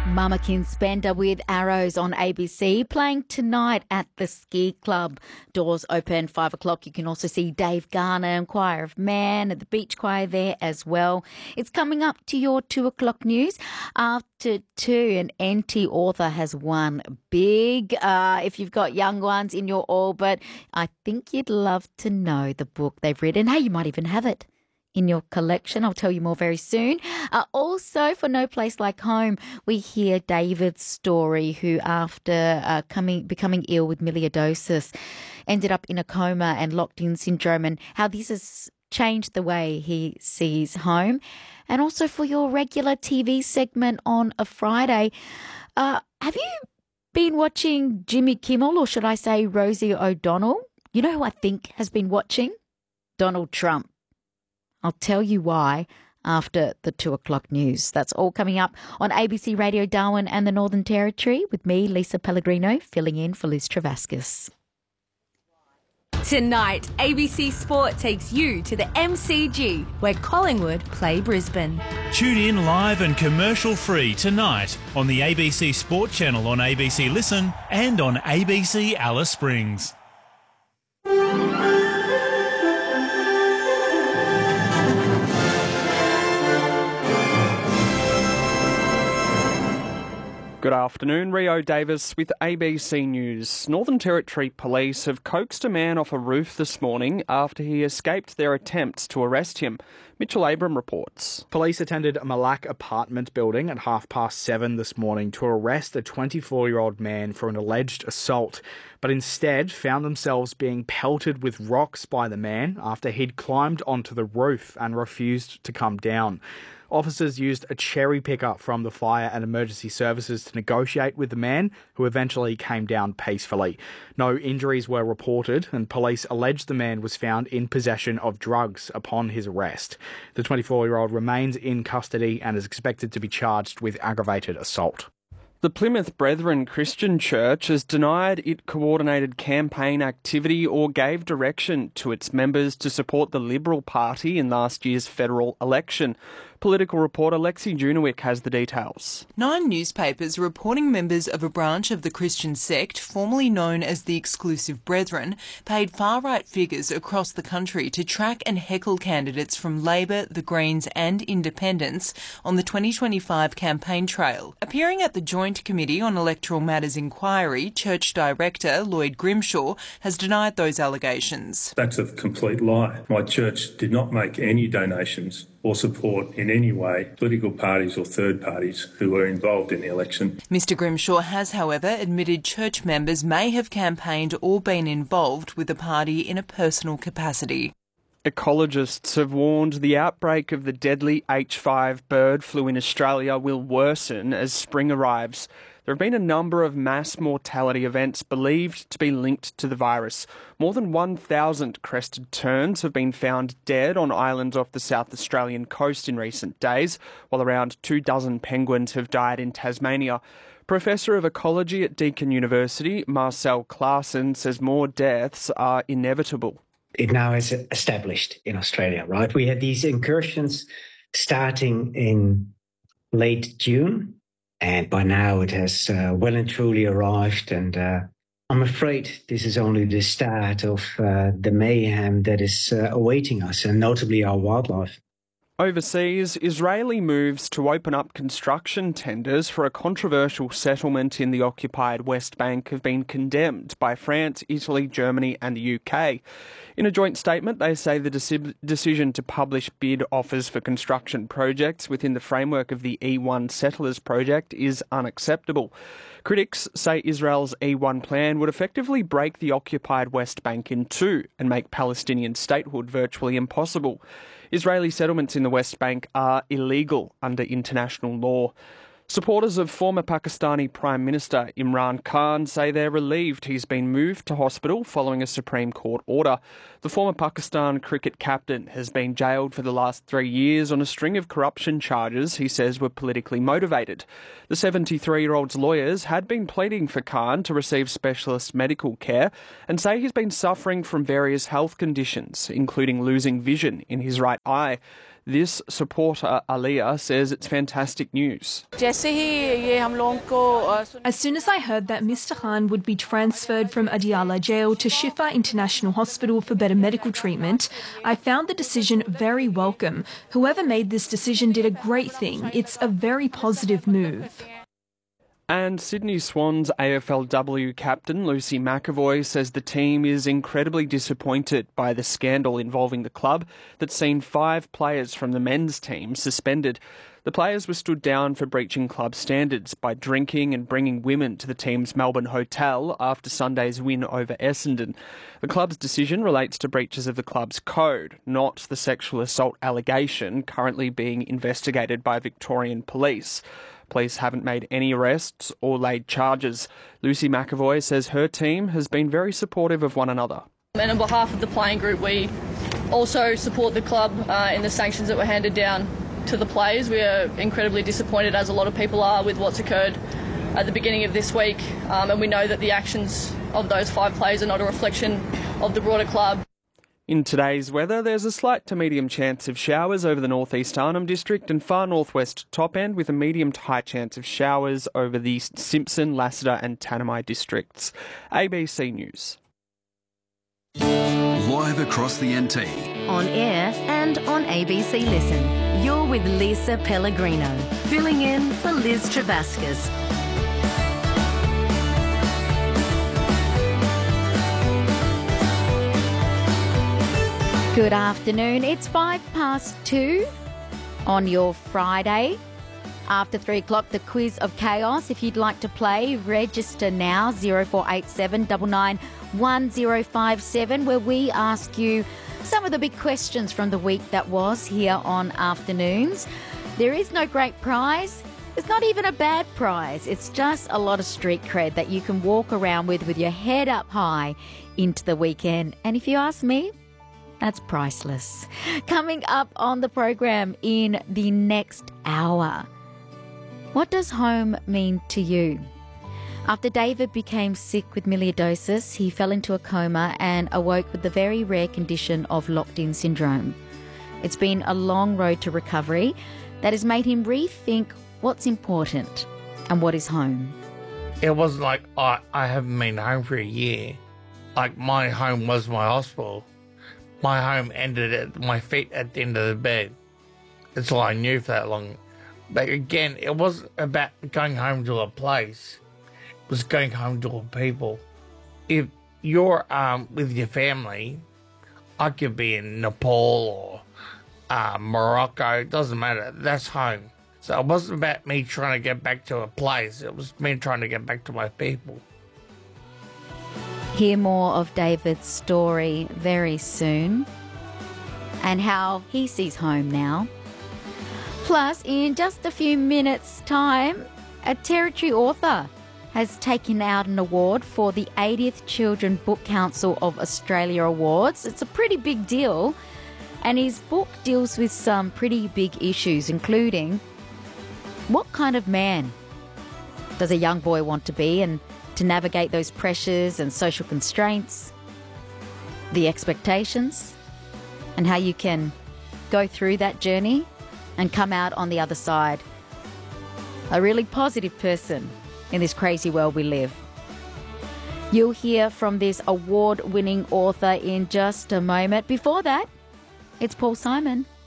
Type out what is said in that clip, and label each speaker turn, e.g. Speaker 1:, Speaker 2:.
Speaker 1: Mamakin Spender with Arrows on ABC, playing tonight at the Ski Club. Doors open 5 o'clock. You can also see Dave Garner and Choir of Man at the Beach Choir there as well. It's coming up to your 2 o'clock news. After 2, an NT author has won big. If you've got young ones in your orbit, I think you'd love to know the book they've written. Hey, you might even have it in your collection. I'll tell you more very soon. Also, for No Place Like Home, we hear David's story, who after becoming ill with melioidosis, ended up in a coma and locked-in syndrome, and how this has changed the way he sees home. And also for your regular TV segment on a Friday, have you been watching Jimmy Kimmel, or should I say Rosie O'Donnell? You know who I think has been watching? Donald Trump. I'll tell you why after the 2 o'clock news. That's all coming up on ABC Radio Darwin and the Northern Territory with me, Lisa Pellegrino, filling in for Liz Travascus.
Speaker 2: Tonight, ABC Sport takes you to the MCG, where Collingwood play Brisbane.
Speaker 3: Tune in live and commercial-free tonight on the ABC Sport channel on ABC Listen and on ABC Alice Springs.
Speaker 4: Good afternoon, Rio Davis with ABC News. Northern Territory Police have coaxed a man off a roof this morning after he escaped their attempts to arrest him. Mitchell Abram reports.
Speaker 5: Police attended a Malak apartment building at 7:30 this morning to arrest a 24-year-old man for an alleged assault, but instead found themselves being pelted with rocks by the man after he'd climbed onto the roof and refused to come down. Officers used a cherry picker from the fire and emergency services to negotiate with the man, who eventually came down peacefully. No injuries were reported, and police alleged the man was found in possession of drugs upon his arrest. The 24-year-old remains in custody and is expected to be charged with aggravated assault.
Speaker 4: The Plymouth Brethren Christian Church has denied it coordinated campaign activity or gave direction to its members to support the Liberal Party in last year's federal election. Political reporter Lexi Junowick has the details.
Speaker 6: 9 newspapers reporting members of a branch of the Christian sect, formerly known as the Exclusive Brethren, paid far-right figures across the country to track and heckle candidates from Labor, the Greens and Independents on the 2025 campaign trail. Appearing at the Joint Committee on Electoral Matters inquiry, Church Director Lloyd Grimshaw has denied those allegations.
Speaker 7: That's a complete lie. My church did not make any donations or support in any way political parties or third parties who were involved in the election.
Speaker 6: Mr Grimshaw has, however, admitted church members may have campaigned or been involved with the party in a personal capacity.
Speaker 4: Ecologists have warned the outbreak of the deadly H5 bird flu in Australia will worsen as spring arrives. There have been a number of mass mortality events believed to be linked to the virus. More than 1,000 crested terns have been found dead on islands off the South Australian coast in recent days, while around 24 penguins have died in Tasmania. Professor of Ecology at Deakin University, Marcel Claassen, says more deaths are inevitable.
Speaker 8: It now is established in Australia, right? We had these incursions starting in late June, and by now it has well and truly arrived. And I'm afraid this is only the start of the mayhem that is awaiting us, and notably our wildlife.
Speaker 4: Overseas, Israeli moves to open up construction tenders for a controversial settlement in the occupied West Bank have been condemned by France, Italy, Germany and the UK. In a joint statement, they say the decision to publish bid offers for construction projects within the framework of the E1 Settlers project is unacceptable. Critics say Israel's E1 plan would effectively break the occupied West Bank in two and make Palestinian statehood virtually impossible. Israeli settlements in the West Bank are illegal under international law. Supporters of former Pakistani Prime Minister Imran Khan say they're relieved he's been moved to hospital following a Supreme Court order. The former Pakistan cricket captain has been jailed for the last 3 years on a string of corruption charges he says were politically motivated. The 73-year-old's lawyers had been pleading for Khan to receive specialist medical care and say he's been suffering from various health conditions, including losing vision in his right eye. This supporter, Aliyah, says it's fantastic news.
Speaker 9: As soon as I heard that Mr. Khan would be transferred from Adiala Jail to Shifa International Hospital for better medical treatment, I found the decision very welcome. Whoever made this decision did a great thing. It's a very positive move.
Speaker 4: And Sydney Swans AFLW captain Lucy McAvoy says the team is incredibly disappointed by the scandal involving the club that's seen 5 players from the men's team suspended. The players were stood down for breaching club standards by drinking and bringing women to the team's Melbourne hotel after Sunday's win over Essendon. The club's decision relates to breaches of the club's code, not the sexual assault allegation currently being investigated by Victorian police. Police haven't made any arrests or laid charges. Lucy McAvoy says her team has been very supportive of one another.
Speaker 10: And on behalf of the playing group, we also support the club in the sanctions that were handed down to the players. We are incredibly disappointed, as a lot of people are, with what's occurred at the beginning of this week. And we know that the actions of those 5 players are not a reflection of the broader club.
Speaker 4: In today's weather, there's a slight to medium chance of showers over the northeast Arnhem District and far northwest top end, with a medium to high chance of showers over the Simpson, Lassiter and Tanami districts. ABC News.
Speaker 11: Live across the NT.
Speaker 2: On air and on ABC Listen. You're with Lisa Pellegrino, filling in for Liz Travascus.
Speaker 1: Good afternoon. It's 2:05 on your Friday. After 3 o'clock, the Quiz of Chaos. If you'd like to play, register now, 0487 99 1057, where we ask you some of the big questions from the week that was here on Afternoons. There is no great prize. It's not even a bad prize. It's just a lot of street cred that you can walk around with your head up high into the weekend. And if you ask me, that's priceless. Coming up on the program in the next hour, what does home mean to you? After David became sick with melioidosis, he fell into a coma and awoke with the very rare condition of locked-in syndrome. It's been a long road to recovery that has made him rethink what's important and what is home.
Speaker 12: It wasn't like I haven't been home for a year. Like, my home was my hospital. My home ended at my feet at the end of the bed. That's all I knew for that long. But again, it wasn't about going home to a place. It was going home to people. If you're with your family, I could be in Nepal or Morocco, it doesn't matter. That's home. So it wasn't about me trying to get back to a place. It was me trying to get back to my people.
Speaker 1: Hear more of David's story very soon and how he sees home now. Plus, in just a few minutes' time, a Territory author has taken out an award for the 80th Children Book Council of Australia Awards. It's a pretty big deal, and his book deals with some pretty big issues, including what kind of man does a young boy want to be, and to navigate those pressures and social constraints, the expectations, and how you can go through that journey and come out on the other side a really positive person in this crazy world we live. You'll hear from this award-winning author in just a moment. Before that, it's Paul Simon.